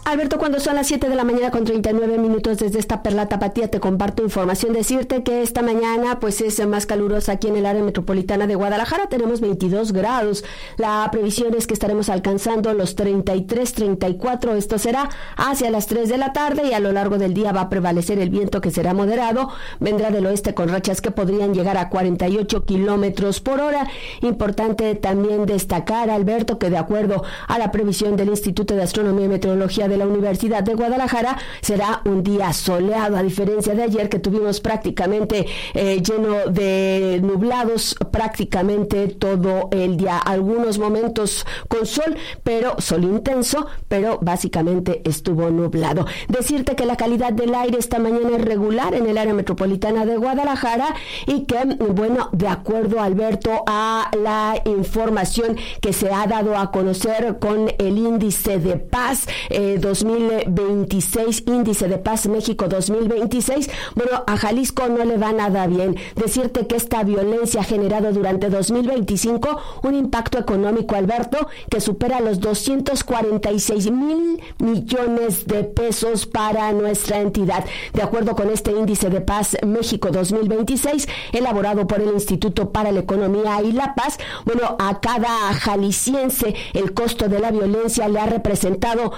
Alberto, cuando son las 7 de la mañana con 39 minutos desde esta Perla Tapatía, te comparto información. Decirte que esta mañana pues es más calurosa aquí en el área metropolitana de Guadalajara. Tenemos 22 grados. La previsión es que estaremos alcanzando los 33, 34. Esto será hacia las 3 de la tarde y a lo largo del día va a prevalecer el viento, que será moderado. Vendrá del oeste con rachas que podrían llegar a 48 kilómetros por hora. Importante también destacar, Alberto, que de acuerdo a la previsión del Instituto de Astronomía y Meteorología de la Universidad de Guadalajara, será un día soleado, a diferencia de ayer, que tuvimos prácticamente lleno de nublados prácticamente todo el día. Algunos momentos con sol, pero sol intenso, pero básicamente estuvo nublado. Decirte que la calidad del aire esta mañana es regular en el área metropolitana de Guadalajara y que, bueno, de acuerdo, Alberto, a la información que se ha dado a conocer con el índice de paz 2026, índice de paz México 2026, bueno, a Jalisco no le va nada bien. Decirte que esta violencia ha generado durante 2025 un impacto económico, Alberto, que supera los 246,000 millones de pesos para nuestra entidad. De acuerdo con este índice de paz México 2026, elaborado por el Instituto para la Economía y la Paz, bueno, a cada jalisciense el costo de la violencia le ha representado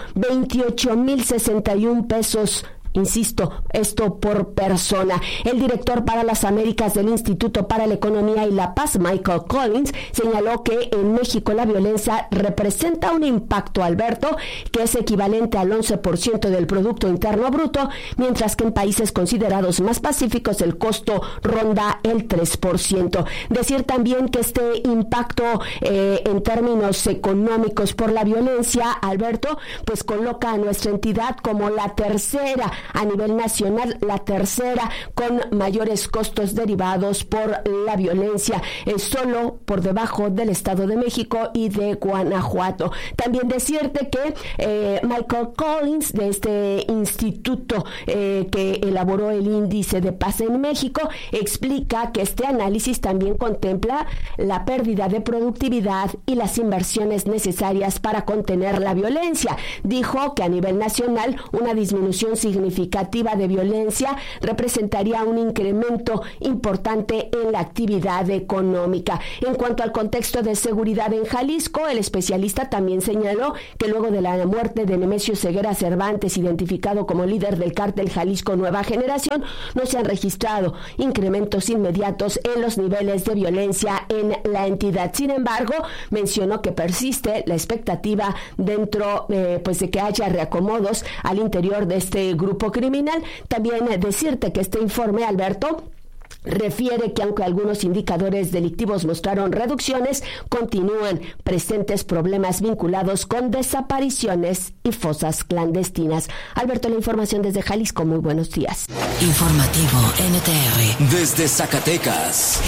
28,061 pesos. Insisto, esto por persona. El director para las Américas del Instituto para la Economía y la Paz, Michael Collins, señaló que en México la violencia representa un impacto, Alberto, que es equivalente al 11% del Producto Interno Bruto, mientras que en países considerados más pacíficos el costo ronda el 3%. Decir también que este impacto en términos económicos por la violencia, Alberto, pues coloca a nuestra entidad como la tercera a nivel nacional, la tercera con mayores costos derivados por la violencia, solo por debajo del Estado de México y de Guanajuato. También decirte que Michael Collins, de este instituto que elaboró el índice de paz en México, explica que este análisis también contempla la pérdida de productividad y las inversiones necesarias para contener la violencia. Dijo que a nivel nacional una disminución significativa de violencia representaría un incremento importante en la actividad económica. En cuanto al contexto de seguridad en Jalisco, el especialista también señaló que luego de la muerte de Nemesio Ceguera Cervantes, identificado como líder del cártel Jalisco Nueva Generación, no se han registrado incrementos inmediatos en los niveles de violencia en la entidad. Sin embargo, mencionó que persiste la expectativa dentro pues de que haya reacomodos al interior de este grupo criminal. También decirte que este informe, Alberto, refiere que aunque algunos indicadores delictivos mostraron reducciones, continúan presentes problemas vinculados con desapariciones y fosas clandestinas. Alberto, la información desde Jalisco. Muy buenos días. Informativo NTR desde Zacatecas.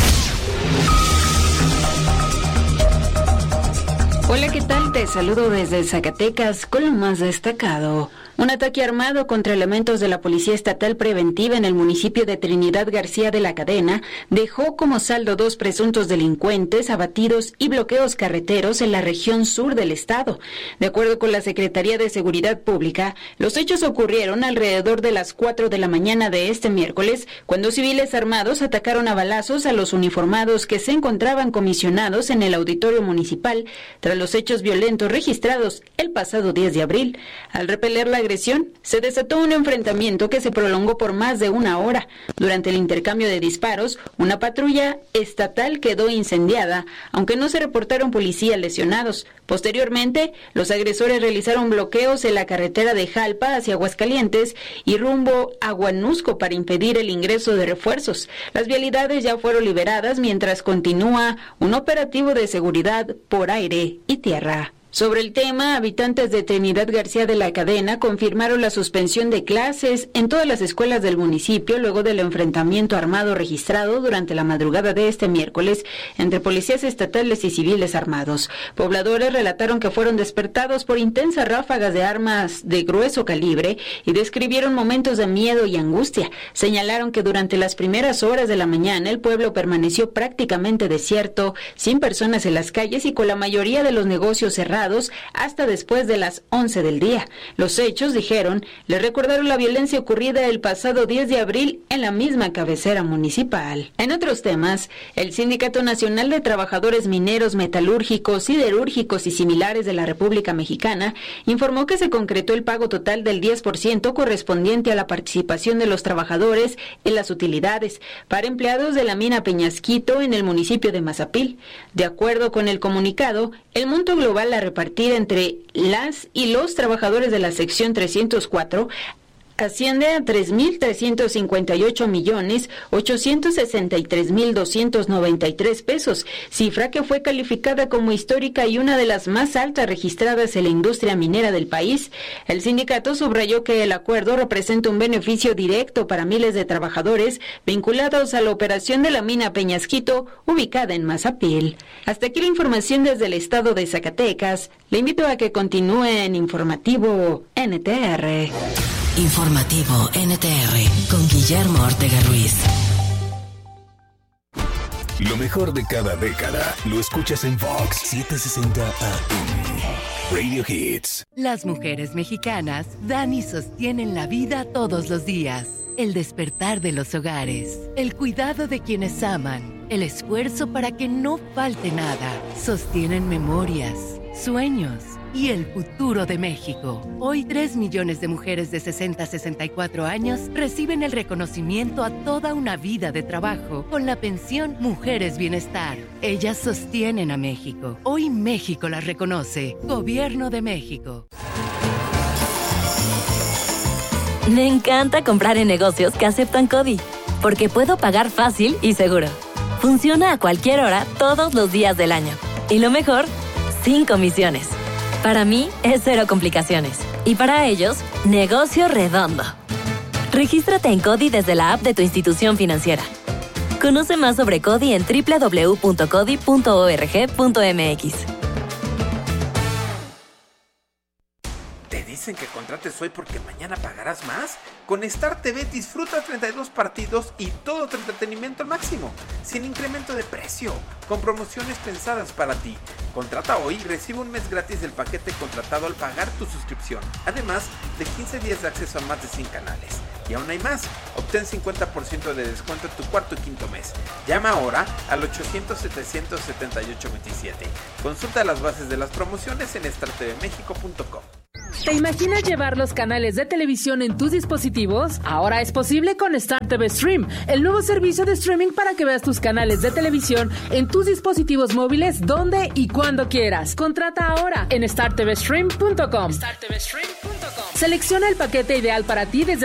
Hola, ¿qué tal? Te saludo desde Zacatecas con lo más destacado. Un ataque armado contra elementos de la Policía Estatal Preventiva en el municipio de Trinidad García de la Cadena dejó como saldo 2 presuntos delincuentes abatidos y bloqueos carreteros en la región sur del estado. De acuerdo con la Secretaría de Seguridad Pública, los hechos ocurrieron alrededor de las 4 de la mañana de este miércoles, cuando civiles armados atacaron a balazos a los uniformados que se encontraban comisionados en el auditorio municipal tras los hechos violentos registrados el pasado 10 de abril. Al repeler la agresión, se desató un enfrentamiento que se prolongó por más de 1 hora. Durante el intercambio de disparos, una patrulla estatal quedó incendiada, aunque no se reportaron policías lesionados. Posteriormente, los agresores realizaron bloqueos en la carretera de Jalpa hacia Aguascalientes y rumbo a Huanusco para impedir el ingreso de refuerzos. Las vialidades ya fueron liberadas mientras continúa un operativo de seguridad por aire y tierra. Sobre el tema, habitantes de Trinidad García de la Cadena confirmaron la suspensión de clases en todas las escuelas del municipio luego del enfrentamiento armado registrado durante la madrugada de este miércoles entre policías estatales y civiles armados. Pobladores relataron que fueron despertados por intensas ráfagas de armas de grueso calibre y describieron momentos de miedo y angustia. Señalaron que durante las primeras horas de la mañana el pueblo permaneció prácticamente desierto, sin personas en las calles y con la mayoría de los negocios cerrados trasladados hasta después de las 11 del día. Los hechos, dijeron, le recordaron la violencia ocurrida el pasado 10 de abril en la misma cabecera municipal. En otros temas, el Sindicato Nacional de Trabajadores Mineros, Metalúrgicos, Siderúrgicos y similares de la República Mexicana informó que se concretó el pago total del 10% correspondiente a la participación de los trabajadores en las utilidades para empleados de la mina Peñasquito en el municipio de Mazapil. De acuerdo con el comunicado, el monto global a repartir entre las y los trabajadores de la sección 304 asciende a 3.358.863.293 pesos, cifra que fue calificada como histórica y una de las más altas registradas en la industria minera del país. El sindicato subrayó que el acuerdo representa un beneficio directo para miles de trabajadores vinculados a la operación de la mina Peñasquito, ubicada en Mazapil. Hasta aquí la información desde el estado de Zacatecas. Le invito a que continúe en Informativo NTR. Informativo NTR con Guillermo Ortega Ruiz. Lo mejor de cada década lo escuchas en Vox 760 AM. Radio Hits. Las mujeres mexicanas dan y sostienen la vida todos los días. El despertar de los hogares, el cuidado de quienes aman, el esfuerzo para que no falte nada. Sostienen memorias, sueños y el futuro de México. Hoy 3 millones de mujeres de 60 a 64 años reciben el reconocimiento a toda una vida de trabajo con la pensión Mujeres Bienestar. Ellas sostienen a México. Hoy México las reconoce. Gobierno de México. Me encanta comprar en negocios que aceptan CODI, porque puedo pagar fácil y seguro. Funciona a cualquier hora, todos los días del año. Y lo mejor, sin comisiones. Para mí es cero complicaciones. Y para ellos, negocio redondo. Regístrate en CODI desde la app de tu institución financiera. Conoce más sobre CODI en www.codi.org.mx. ¿Te dicen que contrates hoy porque mañana pagarás más? Con Star TV disfruta 32 partidos y todo tu entretenimiento al máximo, sin incremento de precio, con promociones pensadas para ti. Contrata hoy y recibe un mes gratis del paquete contratado al pagar tu suscripción, además de 15 días de acceso a más de 100 canales. Y aún hay más, obtén 50% de descuento en tu cuarto y quinto mes. Llama ahora al 800-700-7827. Consulta las bases de las promociones en startvmexico.com. ¿Te imaginas llevar los canales de televisión en tus dispositivos? Ahora es posible con Star TV Stream, el nuevo servicio de streaming para que veas tus canales de televisión en tus dispositivos móviles donde y cuando quieras. Contrata ahora en startvstream.com. Selecciona el paquete ideal para ti desde